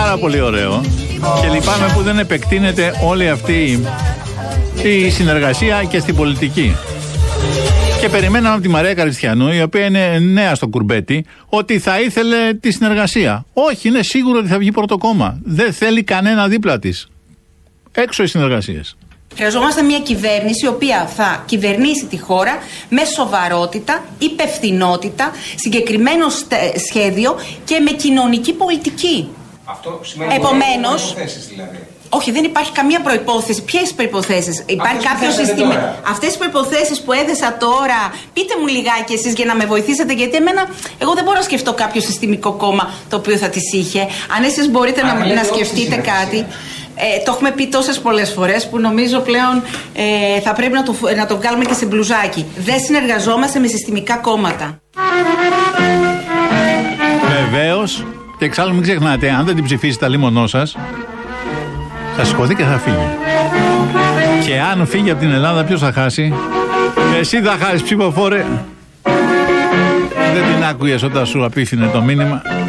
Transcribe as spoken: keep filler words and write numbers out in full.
πάρα πολύ ωραίο και λυπάμαι που δεν επεκτείνεται όλη αυτή η συνεργασία και στην πολιτική. Και περιμέναμε από τη Μαρία Καριστιανού, η οποία είναι νέα στο κουρμπέτι, ότι θα ήθελε τη συνεργασία. Όχι, είναι σίγουρο ότι θα βγει πρώτο κόμμα. Δεν θέλει κανένα δίπλα της. Έξω οι συνεργασίες. Χρειαζόμαστε μια κυβέρνηση η οποία θα κυβερνήσει τη χώρα με σοβαρότητα, υπευθυνότητα, συγκεκριμένο σχέδιο και με κοινωνική πολιτική. Αυτό σημαίνει επομένως, προϋποθέσεις δηλαδή. Όχι, δεν υπάρχει καμία προϋπόθεση. Ποιες προϋποθέσεις? Υπάρχει κάποιο σύστημα. Αυτές τις προϋποθέσεις που έδεσα τώρα, πείτε μου λιγάκι εσείς για να με βοηθήσετε, γιατί εμένα, εγώ δεν μπορώ να σκεφτώ κάποιο συστημικό κόμμα το οποίο θα τις είχε. Αν εσείς μπορείτε να, να σκεφτείτε κάτι. Ε, το έχουμε πει τόσες πολλές φορές που νομίζω πλέον ε, θα πρέπει να το, να το βγάλουμε και σε μπλουζάκι. Δεν συνεργαζόμαστε με συστημικά κόμματα. Βεβαίως. Και εξάλλου μην ξεχνάτε, αν δεν την ψηφίσετε αλίμονό σας, θα σηκωθεί και θα φύγει. Και αν φύγει από την Ελλάδα, ποιος θα χάσει? Εσύ θα χάσεις, ψηφοφόρε. Δεν την άκουγες όταν σου απίθυνε το μήνυμα.